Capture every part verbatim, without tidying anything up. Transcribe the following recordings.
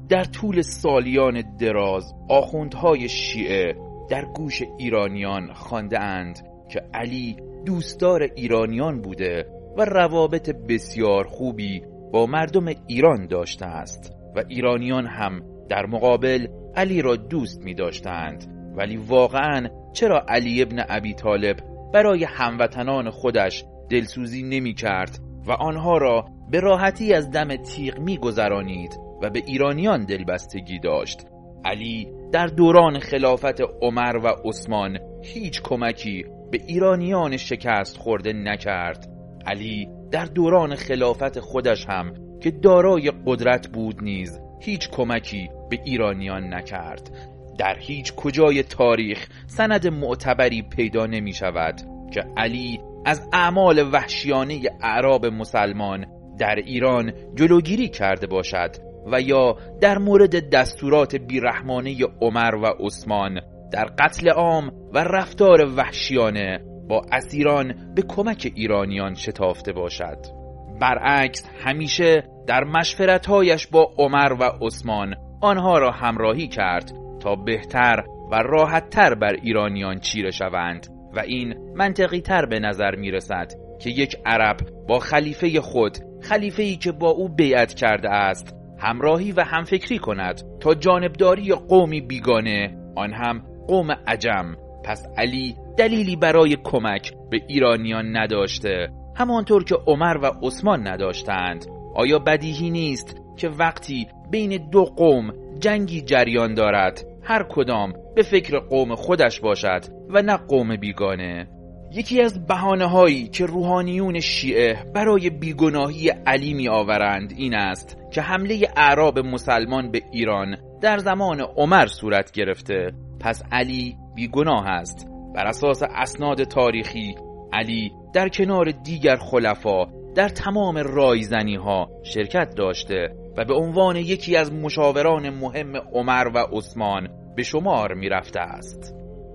در طول سالیان دراز آخوندهای شیعه در گوش ایرانیان خوانده اند که علی دوستدار ایرانیان بوده و روابط بسیار خوبی با مردم ایران داشته است و ایرانیان هم در مقابل علی را دوست می داشتند. ولی واقعاً چرا علی ابن ابی طالب برای هموطنان خودش دلسوزی نمی کرد و آنها را به راحتی از دم تیغ می گذرانید و به ایرانیان دلبستگی داشت؟ علی در دوران خلافت عمر و عثمان هیچ کمکی به ایرانیان شکست خورده نکرد. علی در دوران خلافت خودش هم که دارای قدرت بود نیز هیچ کمکی به ایرانیان نکرد. در هیچ کجای تاریخ سند معتبری پیدا نمی شود که علی از اعمال وحشیانه اعراب مسلمان در ایران جلوگیری کرده باشد و یا در مورد دستورات بیرحمانه عمر و عثمان در قتل عام و رفتار وحشیانه با اسیران به کمک ایرانیان شتافته باشد. برعکس همیشه در مشورت‌هایش با عمر و عثمان آنها را همراهی کرد تا بهتر و راحت‌تر بر ایرانیان چیره شوند و این منطقی تر به نظر می رسد که یک عرب با خلیفه خود، خلیفه‌ای که با او بیعت کرده است، همراهی و همفکری کند تا جانبداری قومی بیگانه، آن هم قوم عجم. پس علی دلیلی برای کمک به ایرانیان نداشته، همانطور که عمر و عثمان نداشتند. آیا بدیهی نیست که وقتی بین دو قوم جنگی جریان دارد هر کدام به فکر قوم خودش باشد و نه قوم بیگانه؟ یکی از بهانه‌هایی که روحانیون شیعه برای بیگناهی علی می آورند این است که حمله اعراب مسلمان به ایران در زمان عمر صورت گرفته، پس علی بیگناه است. بر اساس اسناد تاریخی علی در کنار دیگر خلفا در تمام رایزنی‌ها شرکت داشته و به عنوان یکی از مشاوران مهم عمر و عثمان به شمار می رفته است.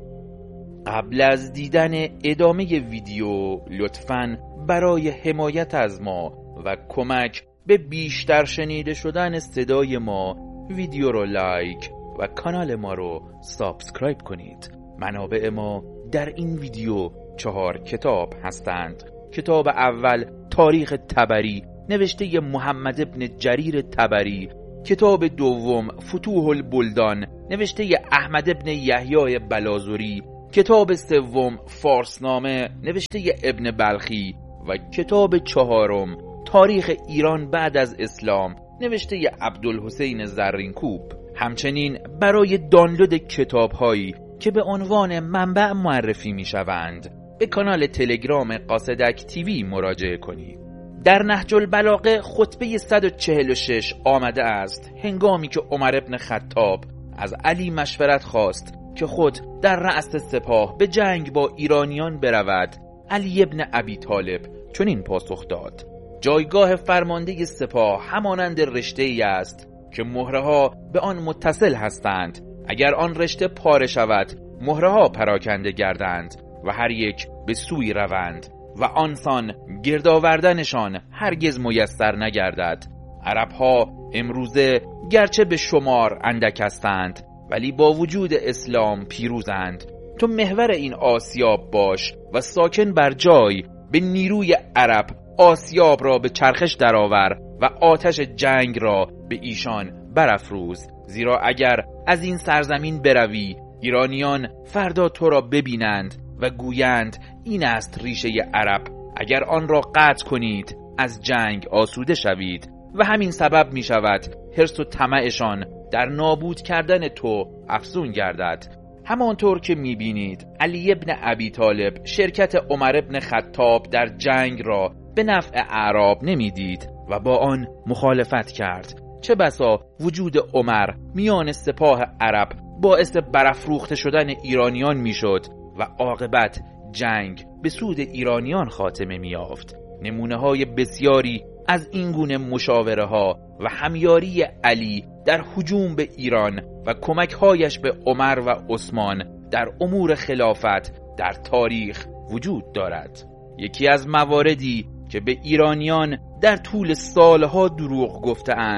قبل از دیدن ادامه ویدیو لطفاً برای حمایت از ما و کمک به بیشتر شنیده شدن صدای ما ویدیو رو لایک و کانال ما رو سابسکرایب کنید. منابع ما در این ویدیو چهار کتاب هستند. کتاب اول تاریخ طبری نوشته محمد ابن جریر طبری، کتاب دوم فتوح البلدان نوشته احمد ابن یحیی بلازوری، کتاب سوم فارسنامه نوشته ابن بلخی و کتاب چهارم تاریخ ایران بعد از اسلام نوشته عبدالحسین زرینکوب. همچنین برای دانلود کتاب هایی که به عنوان منبع معرفی می شوند به کانال تلگرام قاصدک تیوی مراجعه کنید. در نهج البلاغه خطبه صد و چهل و شش آمده است هنگامی که عمر ابن خطاب از علی مشورت خواست که خود در رأس سپاه به جنگ با ایرانیان برود، علی ابن ابی طالب چنین پاسخ داد: جایگاه فرمانده سپاه همانند رشته‌ای است که مهره‌ها به آن متصل هستند. اگر آن رشته پاره شود مهره‌ها پراکنده گردند و هر یک به سوی روند و آنسان گردآوردنشان هرگز میسر نگردد. عرب‌ها امروزه گرچه به شمار اندک هستند ولی با وجود اسلام پیروزند. تو محور این آسیاب باش و ساکن بر جای به نیروی عرب آسیاب را به چرخش درآور و آتش جنگ را به ایشان برافروز، زیرا اگر از این سرزمین بروی ایرانیان فردا تو را ببینند و گویند این است ریشه عرب. اگر آن را قطع کنید از جنگ آسوده شوید و همین سبب می شود حرص و طمعشان در نابود کردن تو افزون گردد. همانطور که می بینید علی ابن ابی طالب شرکت عمر ابن خطاب در جنگ را به نفع اعراب نمی دید و با آن مخالفت کرد. چه بسا وجود عمر میان سپاه عرب باعث برافروخته شدن ایرانیان می شد و عاقبت جنگ به سود ایرانیان خاتمه می یافت. نمونه های بسیاری از این گونه مشاوره ها و همیاری علی در هجوم به ایران و کمک هایش به عمر و عثمان در امور خلافت در تاریخ وجود دارد. یکی از مواردی که به ایرانیان در طول سالها دروغ گفته اند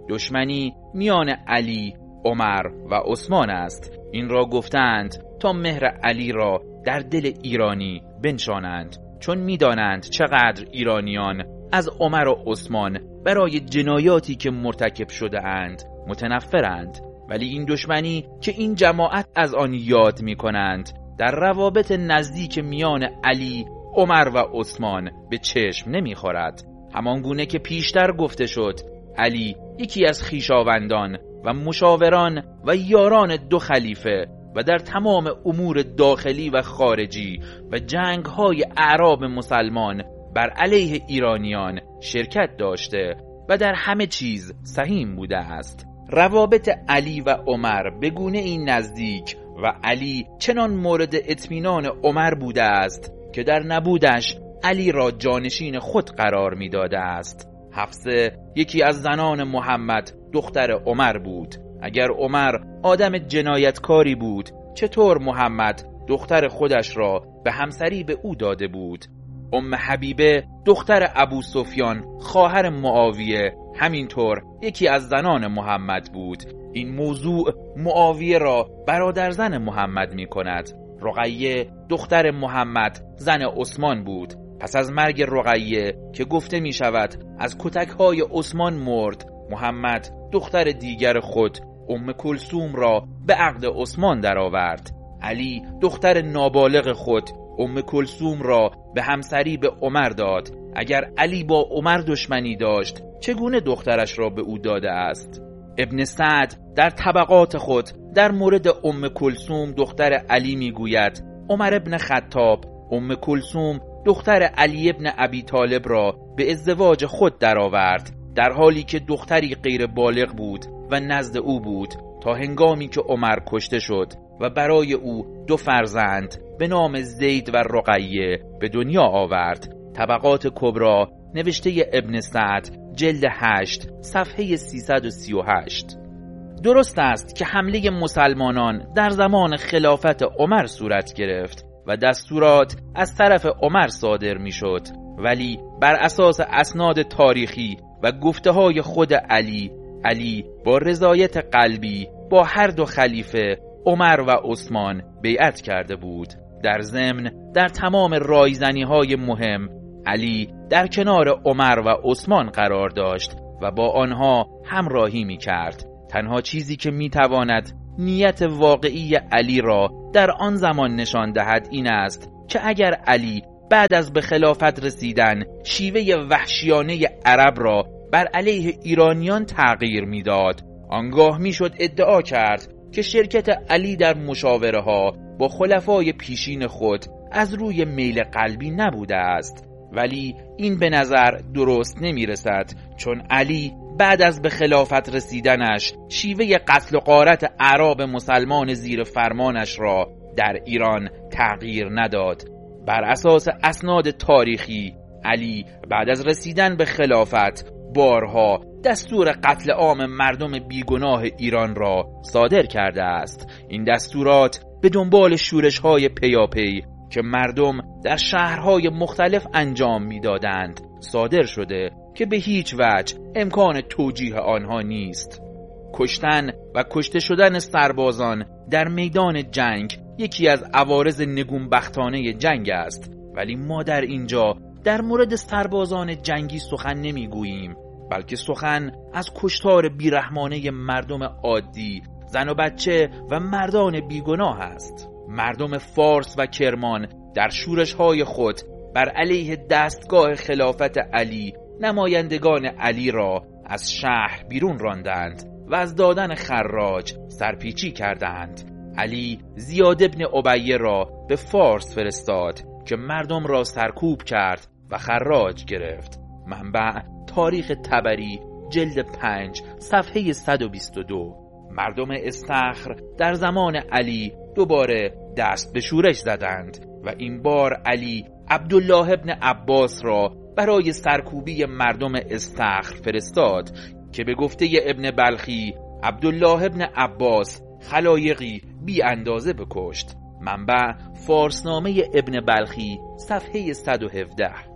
دشمنی میان علی، عمر و عثمان است. این را گفتند تا مهر علی را در دل ایرانی بنشانند، چون میدانند چقدر ایرانیان از عمر و عثمان برای جنایاتی که مرتکب شده اند متنفرند. ولی این دشمنی که این جماعت از آن یاد می کنند در روابط نزدیک میان علی، عمر و عثمان به چشم نمی خورد. همان گونه که پیشتر گفته شد، علی یکی از خویشاوندان و مشاوران و یاران دو خلیفه و در تمام امور داخلی و خارجی و جنگ‌های اعراب مسلمان بر علیه ایرانیان شرکت داشته و در همه چیز سهیم بوده است. روابط علی و عمر به گونه این نزدیک و علی چنان مورد اطمینان عمر بوده است که در نبودش علی را جانشین خود قرار می داده است. حفصه یکی از زنان محمد دختر عمر بود. اگر عمر آدم جنایتکاری بود، چطور محمد دختر خودش را به همسری به او داده بود؟ ام حبیبه دختر ابو سفیان خواهر معاویه همینطور یکی از زنان محمد بود. این موضوع معاویه را برادرزن محمد می کند. رقیه دختر محمد زن عثمان بود. پس از مرگ رقیه که گفته می شود از کتک‌های عثمان مرد، محمد دختر دیگر خود ام کلثوم را به عقد عثمان درآورد. علی دختر نابالغ خود ام کلثوم را به همسری به عمر داد. اگر علی با عمر دشمنی داشت، چگونه دخترش را به او داده است؟ ابن سعد در طبقات خود در مورد ام کلثوم دختر علی میگوید عمر ابن خطاب ام کلثوم دختر علی ابن ابی طالب را به ازدواج خود درآورد، در حالی که دختری غیر بالغ بود و نزد او بود، تا هنگامی که عمر کشته شد و برای او دو فرزند به نام زید و رقیه به دنیا آورد. طبقات کبری نوشته ابن سعد جلد هشت صفحه سیصد و سی و هشت. درست است که حمله مسلمانان در زمان خلافت عمر صورت گرفت و دستورات از طرف عمر صادر می شد، ولی بر اساس اسناد تاریخی و گفته های خود علی، علی با رضایت قلبی با هر دو خلیفه عمر و عثمان بیعت کرده بود. در ضمن در تمام رایزنی های مهم علی در کنار عمر و عثمان قرار داشت و با آنها همراهی می کرد. تنها چیزی که می تواند نیت واقعی علی را در آن زمان نشان دهد این است که اگر علی بعد از به خلافت رسیدن شیوه وحشیانه عرب را بر علیه ایرانیان تغییر می داد، آنگاه می شد ادعا کرد که شرکت علی در مشاوره ها با خلفای پیشین خود از روی میل قلبی نبوده است. ولی این به نظر درست نمی رسد، چون علی بعد از به خلافت رسیدنش شیوه قتل و غارت اعراب مسلمان زیر فرمانش را در ایران تغییر نداد. بر اساس اسناد تاریخی علی بعد از رسیدن به خلافت بارها دستور قتل عام مردم بیگناه ایران را صادر کرده است. این دستورات به دنبال شورش‌های پیاپی که مردم در شهرهای مختلف انجام می‌دادند صادر شده که به هیچ وجه امکان توجیه آنها نیست. کشتن و کشته شدن سربازان در میدان جنگ یکی از عوارض نگونبختانه جنگ است، ولی ما در اینجا در مورد سربازان جنگی سخن نمیگوییم، بلکه سخن از کشتار بیرحمانه مردم عادی، زن و بچه و مردان بیگناه است. مردم فارس و کرمان در شورش‌های خود بر علیه دستگاه خلافت علی نمایندگان علی را از شهر بیرون راندند و از دادن خراج سرپیچی کردند. علی زیاد ابن ابیه را به فارس فرستاد که مردم را سرکوب کرد و خراج گرفت. منبع تاریخ طبری جلد پنج صفحه صد و بیست و دو. مردم استخر در زمان علی دوباره دست به شورش زدند و این بار علی عبدالله ابن عباس را برای سرکوبی مردم استخر فرستاد که به گفته ابن بلخی عبدالله ابن عباس خلایقی بی اندازه بکشت. منبع فارسنامه ابن بلخی صفحه صد و هفده.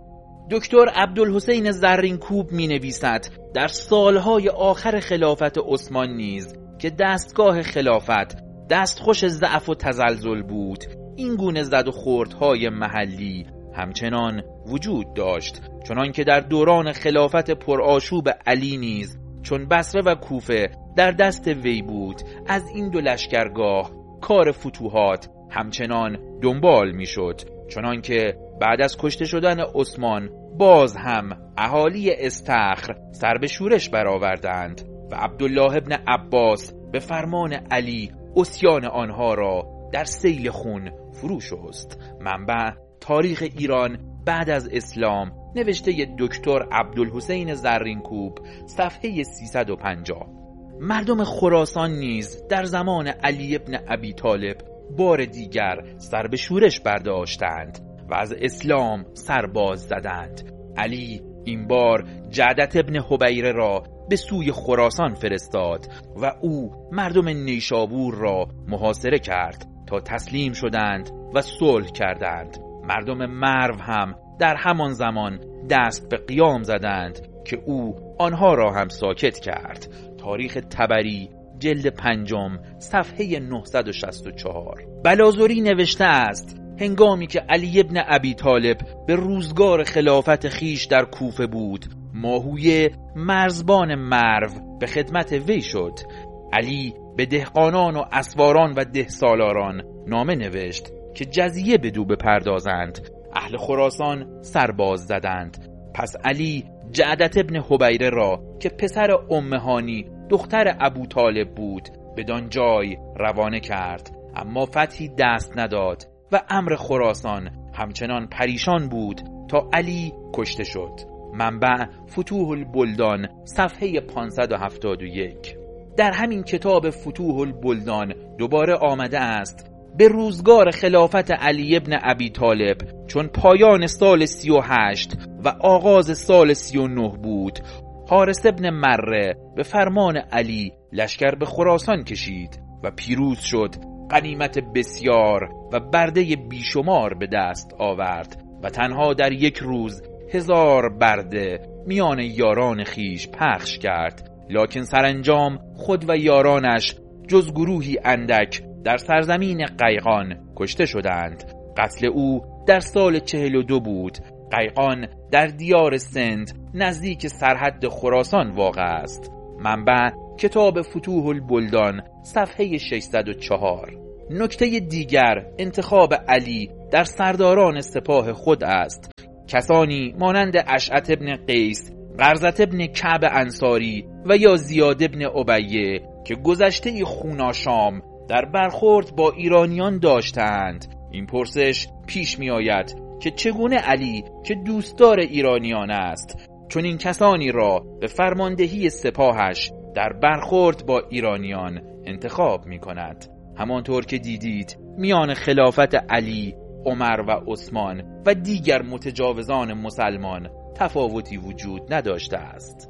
دکتر عبدالحسین زرینکوب می نویسد در سالهای آخر خلافت عثمان نیز که دستگاه خلافت دستخوش ضعف و تزلزل بود، این گونه زد و خوردهای محلی همچنان وجود داشت، چنان که در دوران خلافت پرآشوب علی نیز چون بصره و کوفه در دست وی بود، از این دو لشکرگاه کار فتوحات همچنان دنبال می شد، چنان که بعد از کشته شدن عثمان باز هم اهالی استخر سر به شورش برآوردند و عبدالله ابن عباس به فرمان علی عصیان آنها را در سیل خون فرو شست. منبع: تاریخ ایران بعد از اسلام، نوشته دکتر عبدالحسین زرینکوب، صفحه سیصد و پنجاه. مردم خراسان نیز در زمان علی ابن ابی طالب بار دیگر سر به شورش برداشتند و از اسلام سر باز زدند. علی این بار جعدت ابن حبیره را به سوی خراسان فرستاد و او مردم نیشابور را محاصره کرد تا تسلیم شدند و صلح کردند. مردم مرو هم در همان زمان دست به قیام زدند که او آنها را هم ساکت کرد. تاریخ طبری جلد پنجم صفحه نهصد و شصت و چهار. بلازری نوشته است هنگامی که علی ابن ابی طالب به روزگار خلافت خیش در کوفه بود، ماهویه مرزبان مرو به خدمت وی شد. علی به دهقانان و اسواران و دهسالاران نامه نوشت که جزیه بدو بپردازند. اهل خراسان سرباز زدند. پس علی جعدت ابن حبیره را که پسر ام هانی دختر ابو طالب بود بدان جای روانه کرد، اما فتحی دست نداد و امر خراسان همچنان پریشان بود تا علی کشته شد. منبع: فتوح البلدان، صفحه پانصد و هفتاد و یک. در همین کتاب فتوح البلدان دوباره آمده است به روزگار خلافت علی ابن ابی طالب چون پایان سال سی و هشت و آغاز سال سی و نه بود، حارث ابن مره به فرمان علی لشکر به خراسان کشید و پیروز شد. غنیمت بسیار و برده بیشمار به دست آورد و تنها در یک روز هزار برده میان یاران خیش پخش کرد، لکن سرانجام خود و یارانش جز گروهی اندک در سرزمین قیقان کشته شدند. قتل او در سال چهل و دو بود. قیقان در دیار سند نزدیک سرحد خراسان واقع است. منبع: کتاب فتوح البلدان، صفحه ششصد و چهار. نکته دیگر انتخاب علی در سرداران سپاه خود است. کسانی مانند اشعث ابن قیس، قرظة ابن کعب انصاری و یا زیاد ابن ابیه که گذشته خوناشام در برخورد با ایرانیان داشتند. این پرسش پیش می آید که چگونه علی که دوستدار ایرانیان است چون این کسانی را به فرماندهی سپاهش در برخورد با ایرانیان انتخاب می کند. همانطور که دیدید میان خلافت علی، عمر و عثمان و دیگر متجاوزان مسلمان تفاوتی وجود نداشته است.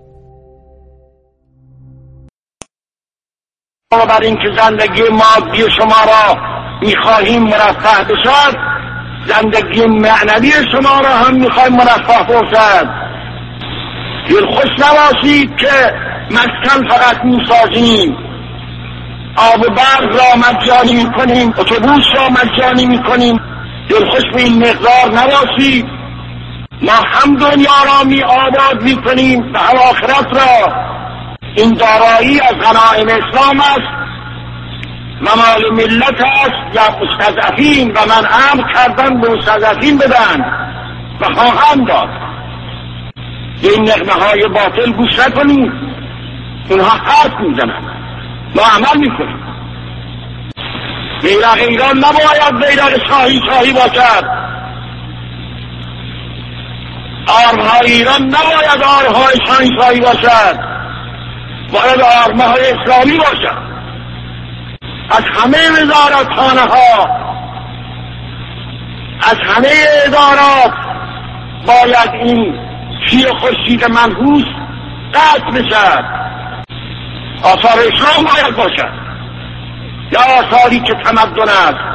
بر اینکه زندگی مادی شما را میخواهیم مرفه بشد، زندگی معنوی شما را هم میخواهیم مرفه باشد. دلخوش نباشید که مسکن فقط میسازیم، آب و برق را مجانی میکنیم، اتوبوس را مجانی میکنیم. دلخوش به این مقدار نباشید. ما هم دنیا را می آباد میکنیم و هم آخرت را. این دارایی از غنایم اسلام است و مال ملت است. یا مستضعفین و من امر کردن به مستضعفین بدن و خواهم داد. این نغمه های باطل گوش نکنید، اونها حرف میزنن، ما عمل میکنیم. بیرق ایران نباید بیرق شاهی شاهی باشد. آرمهای ایران نباید آرمهای شاهی شاهی باشد، باید آرمهای اسلامی باشد. از همه وزارتخانه ها، از همه ادارات باید این شیر خورشید منحوس قطع بشد. آثار اسلام باید باشد یا آثاری که تمدن است.